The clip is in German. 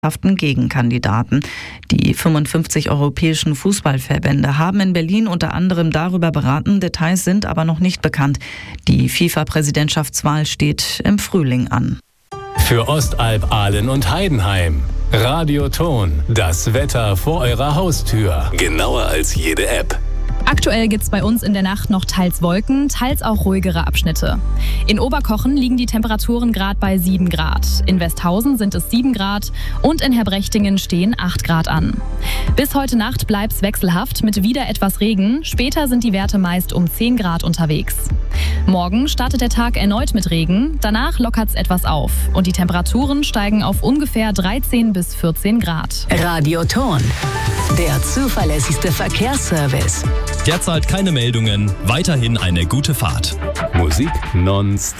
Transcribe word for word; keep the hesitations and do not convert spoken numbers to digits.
haften Gegenkandidaten. Die fünfundfünfzig europäischen Fußballverbände haben in Berlin unter anderem darüber beraten, Details sind aber noch nicht bekannt. Die FIFA-Präsidentschaftswahl steht im Frühling an. Für Ostalb, Aalen und Heidenheim. Radioton, das Wetter vor eurer Haustür. Genauer als jede App. Aktuell gibt's bei uns in der Nacht noch teils Wolken, teils auch ruhigere Abschnitte. In Oberkochen liegen die Temperaturen gerade bei sieben Grad. In Westhausen sind es sieben Grad und in Herbrechtingen stehen acht Grad an. Bis heute Nacht bleibt's wechselhaft mit wieder etwas Regen. Später sind die Werte meist um zehn Grad unterwegs. Morgen startet der Tag erneut mit Regen, danach lockert's etwas auf und die Temperaturen steigen auf ungefähr dreizehn bis vierzehn Grad. Radioton, der zuverlässigste Verkehrsservice. Derzeit keine Meldungen, weiterhin eine gute Fahrt. Musik nonstop.